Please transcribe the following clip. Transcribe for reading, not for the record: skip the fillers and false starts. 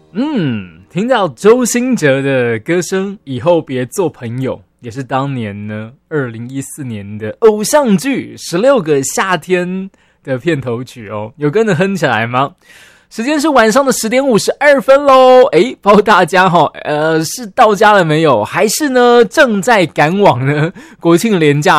听到周兴哲的歌声，以后别做朋友，也是当年呢2014年的偶像剧《16个夏天》的片头曲哦，有跟着哼起来吗？时间是晚上的10点52分咯，不知道大家是到家了没有，还是呢正在赶往呢国庆连假